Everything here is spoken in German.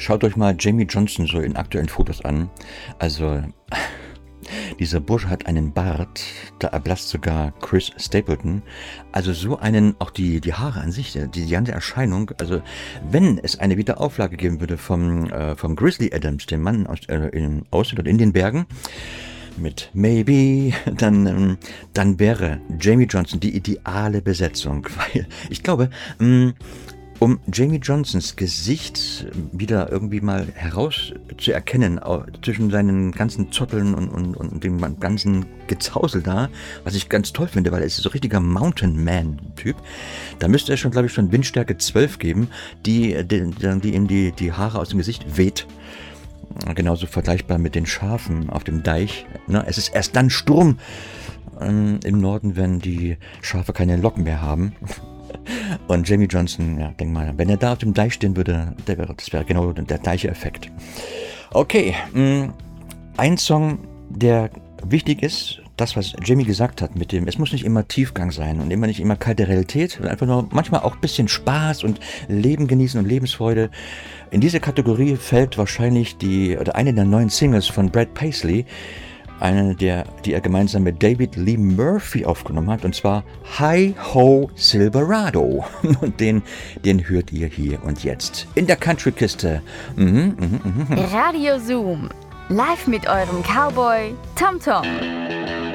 Schaut euch mal Jamie Johnson so in aktuellen Fotos an. Also, dieser Bursche hat einen Bart, da erblasst sogar Chris Stapleton. Also so einen, auch die Haare an sich, die ganze Erscheinung. Also wenn es eine Wiederauflage geben würde vom Grizzly Adams, dem Mann aus oder in den Bergen, mit Maybe, dann wäre Jamie Johnson die ideale Besetzung. Weil ich glaube, um Jamie Johnsons Gesicht wieder irgendwie mal herauszuerkennen, zwischen seinen ganzen Zotteln und dem ganzen Gezausel da, was ich ganz toll finde, weil er ist so ein richtiger Mountain Man-Typ, da müsste es schon, glaube ich, schon Windstärke 12 geben, die ihm die Haare aus dem Gesicht weht. Genauso vergleichbar mit den Schafen auf dem Deich. Ne? Es ist erst dann Sturm im Norden, wenn die Schafe keine Locken mehr haben. Und Jamie Johnson, ja, denk mal, wenn er da auf dem Deich stehen würde, das wäre genau der gleiche Effekt. Okay, ein Song, der wichtig ist, das, was Jamie gesagt hat mit dem, es muss nicht immer Tiefgang sein und nicht immer kalte Realität, sondern einfach nur manchmal auch ein bisschen Spaß und Leben genießen und Lebensfreude. In diese Kategorie fällt wahrscheinlich eine der neuen Singles von Brad Paisley, die er gemeinsam mit David Lee Murphy aufgenommen hat, und zwar Hi Ho Silverado. Und den hört ihr hier und jetzt in der Country-Kiste. Radio Zoom, live mit eurem Cowboy Tom Tom.